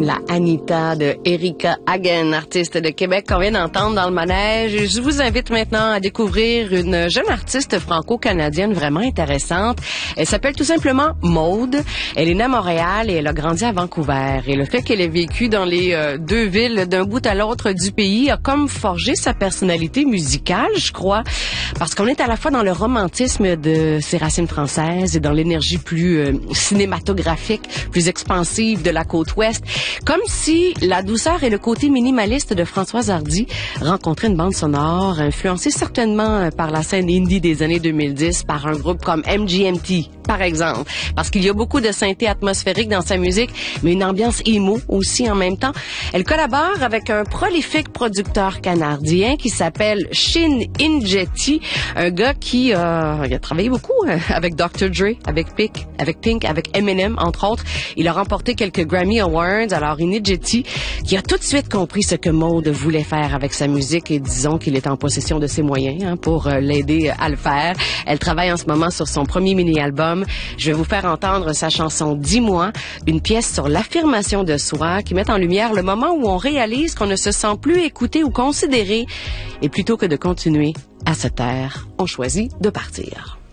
La Anita de Erika Hagen, artiste de Québec qu'on vient d'entendre dans le manège. Et je vous invite maintenant à découvrir une jeune artiste franco-canadienne vraiment intéressante. Elle s'appelle tout simplement Maude. Elle est née à Montréal et elle a grandi à Vancouver. Et le fait qu'elle ait vécu dans les deux villes d'un bout à l'autre du pays a comme forgé sa personnalité musicale, je crois. Parce qu'on est à la fois dans le romantisme de ses racines françaises et dans l'énergie plus cinématographique, plus expansive de la côte ouest. Comme si la douceur et le côté minimaliste de Françoise Hardy rencontraient une bande sonore influencée certainement par la scène indie des années 2010 par un groupe comme MGMT, par exemple. Parce qu'il y a beaucoup de synthé atmosphérique dans sa musique, mais une ambiance emo aussi en même temps. Elle collabore avec un prolifique producteur canadien qui s'appelle Shin Injeti, un gars qui il a travaillé beaucoup avec Dr. Dre, avec Pink, avec Eminem, entre autres. Il a remporté quelques Grammy Awards. Alors, Injeti, qui a tout de suite compris ce que Maude voulait faire avec sa musique et disons qu'il est en possession de ses moyens pour l'aider à le faire. Elle travaille en ce moment sur son premier mini-album. Je vais vous faire entendre sa chanson « Dis-moi », une pièce sur l'affirmation de soi qui met en lumière le moment où on réalise qu'on ne se sent plus écouté ou considéré et plutôt que de continuer à se taire, on choisit de partir.